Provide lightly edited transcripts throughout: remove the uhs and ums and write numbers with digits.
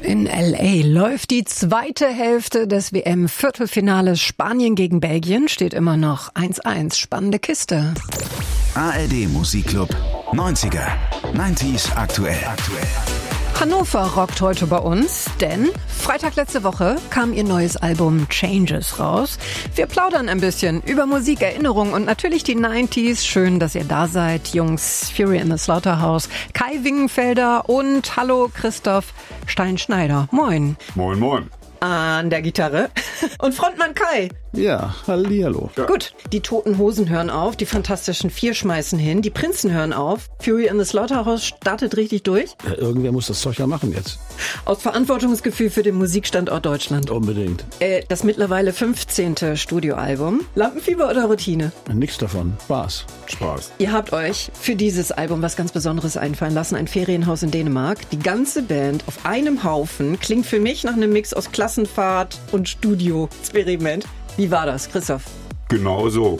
In L.A. läuft die zweite Hälfte des WM-Viertelfinales. Spanien gegen Belgien steht immer noch 1:1. Spannende Kiste. ARD Musikclub 90er. 90s aktuell. Hannover rockt heute bei uns, denn Freitag letzte Woche kam ihr neues Album Changes raus. Wir plaudern ein bisschen über Musik, Erinnerungen und natürlich die 90s. Schön, dass ihr da seid, Jungs. Fury in the Slaughterhouse, Kai Wingenfelder und hallo Christoph Steinschneider. Moin. Moin, moin. An der Gitarre. Und Frontmann Kai. Ja, hallihallo. Ja. Gut, die Toten Hosen hören auf, die Fantastischen Vier schmeißen hin, die Prinzen hören auf, Fury in the Slaughterhouse startet richtig durch. Ja, irgendwer muss das Zeug ja machen jetzt. Aus Verantwortungsgefühl für den Musikstandort Deutschland. Unbedingt. Das mittlerweile 15. Studioalbum. Lampenfieber oder Routine? Nix davon. Spaß. Ihr habt euch für dieses Album was ganz Besonderes einfallen lassen. Ein Ferienhaus in Dänemark. Die ganze Band auf einem Haufen klingt für mich nach einem Mix aus Klassenfahrt und Studio-Experiment. Wie war das, Christoph? Genau so.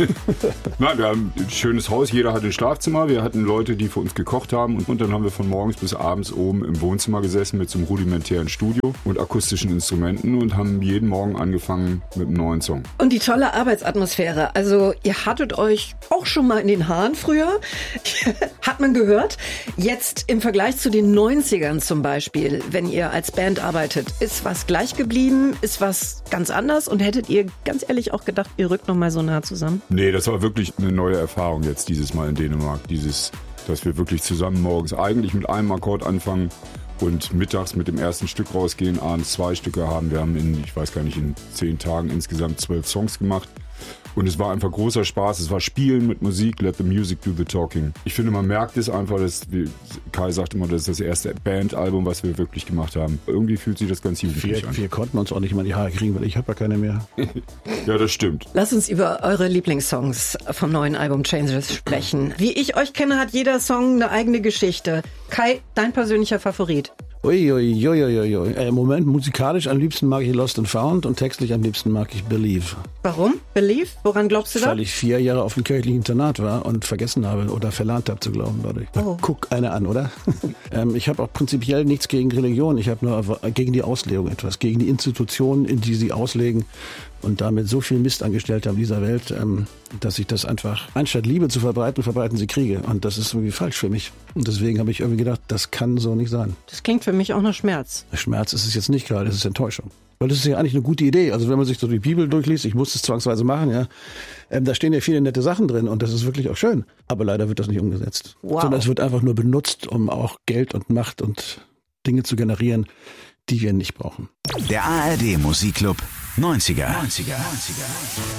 Nein, wir haben ein schönes Haus, jeder hat ein Schlafzimmer, wir hatten Leute, die für uns gekocht haben und dann haben wir von morgens bis abends oben im Wohnzimmer gesessen mit so einem rudimentären Studio und akustischen Instrumenten und haben jeden Morgen angefangen mit einem neuen Song. Und die tolle Arbeitsatmosphäre, also ihr hattet euch auch schon mal in den Haaren früher, hat man gehört. Jetzt im Vergleich zu den 90ern zum Beispiel, wenn ihr als Band arbeitet, ist was gleich geblieben, ist was ganz anders und hättet ihr ganz ehrlich auch gedacht, ihr rückt noch mal so nah zusammen? Nee, das war wirklich eine neue Erfahrung jetzt dieses Mal in Dänemark. Dass wir wirklich zusammen morgens eigentlich mit einem Akkord anfangen und mittags mit dem ersten Stück rausgehen, abends 2 Stücke haben. Wir haben in 10 Tagen insgesamt 12 Songs gemacht. Und es war einfach großer Spaß. Es war Spielen mit Musik, let the music do the talking. Ich finde, man merkt es einfach, wie Kai sagt immer, das ist das erste Bandalbum, was wir wirklich gemacht haben. Irgendwie fühlt sich das ganz jugendlich an. Wir konnten uns auch nicht mal die Haare kriegen, weil ich habe ja keine mehr. Ja, das stimmt. Lass uns über eure Lieblingssongs vom neuen Album Changes sprechen. Wie ich euch kenne, hat jeder Song eine eigene Geschichte. Kai, dein persönlicher Favorit? Im Moment musikalisch am liebsten mag ich Lost and Found und textlich am liebsten mag ich Believe. Warum? Believe? Woran glaubst du da? Weil ich 4 Jahre auf dem kirchlichen Internat war und vergessen habe oder verlernt habe zu glauben dadurch. Oh. Guck eine an, oder? Ich habe auch prinzipiell nichts gegen Religion. Ich habe nur gegen die Auslegung etwas, gegen die Institutionen, in die sie auslegen und damit so viel Mist angestellt haben in dieser Welt, dass ich das einfach, anstatt Liebe zu verbreiten, verbreiten sie Kriege. Und das ist irgendwie falsch für mich. Und deswegen habe ich irgendwie gedacht, das kann so nicht sein. Das klingt für mich auch nach Schmerz. Schmerz ist es jetzt nicht gerade, es ist Enttäuschung. Weil das ist ja eigentlich eine gute Idee. Also wenn man sich so die Bibel durchliest, ich muss es zwangsweise machen, ja, da stehen ja viele nette Sachen drin und das ist wirklich auch schön. Aber leider wird das nicht umgesetzt. Wow. Sondern es wird einfach nur benutzt, um auch Geld und Macht und Dinge zu generieren, die wir nicht brauchen. Der ARD Musikclub 90er.